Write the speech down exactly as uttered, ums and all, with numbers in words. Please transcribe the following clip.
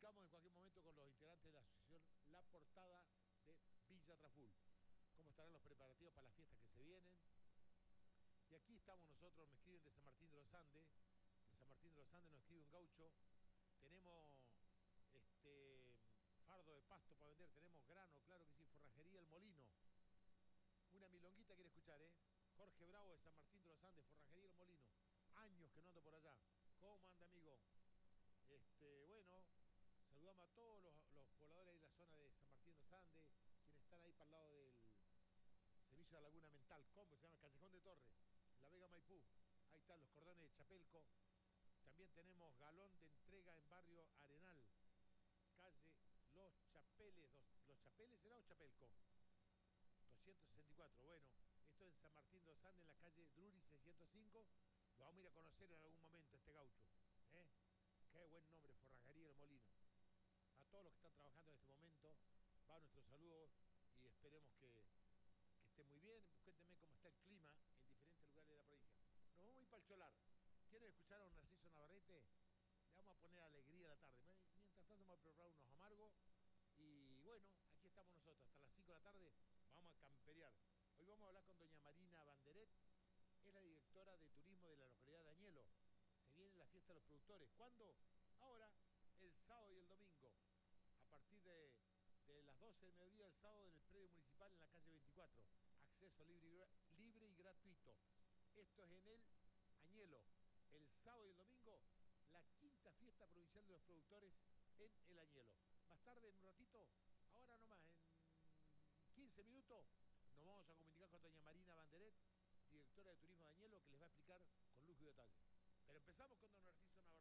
comunicamos en cualquier momento con los integrantes de la asociación La Portada de Villa Traful. Cómo estarán los preparativos para las fiestas que se vienen. Y aquí estamos nosotros, me escriben de San Martín de los Andes. De San Martín de los Andes nos escribe un gaucho. Tenemos este fardo de pasto para vender, tenemos grano, claro que sí, forrajería El Molino. Una milonguita quiere escuchar, ¿eh? Jorge Bravo de San Martín de los Andes, forrajería El Molino. Años que no ando por allá. ¿Cómo anda, amigo? Este, bueno, saludamos a todos los, los pobladores de la zona de San Martín de los Andes, quienes están ahí para el lado del servicio de la Laguna Mental, ¿cómo se llama? Callejón de Torres, La Vega Maipú. Ahí están los cordones de Chapelco. También tenemos galón de entrega en barrio Arenal, calle Los Chapeles. ¿Los Chapeles será o Chapelco? doscientos sesenta y cuatro, bueno, esto es en San Martín de los Andes, en la calle Drury seiscientos cinco. Lo vamos a ir a conocer en algún momento, este gaucho, ¿eh? Qué buen nombre, Forrajería El Molino. A todos los que están trabajando en este momento, va nuestro saludo y esperemos que, que esté muy bien. Cuéntenme cómo está el clima en diferentes lugares de la provincia. Nos vamos a ir para el Cholar. ¿Quieren escuchar a un Narciso Navarrete? Le vamos a poner alegría a la tarde. Mientras tanto vamos a preparar unos amargos. Y bueno, aquí estamos nosotros. Hasta las cinco de la tarde vamos a camperear. Hoy vamos a hablar con doña Marina Banderet. Es la directora de turismo de la localidad de Añelo. Se viene la fiesta de los productores. ¿Cuándo? Ahora, el sábado y el domingo. A partir de, de las doce del mediodía del sábado en el predio municipal en la calle veinticuatro. Acceso libre y, libre y gratuito. Esto es en el Añelo. El sábado y el domingo, la quinta fiesta provincial de los productores en el Añelo. Más tarde, en un ratito, ahora nomás, en quince minutos, nos vamos a comunicar con doña Marina Banderet, directora de turismo de Añelo, que les va a explicar con lujo y detalle. Pero empezamos con don Narciso Navarrete.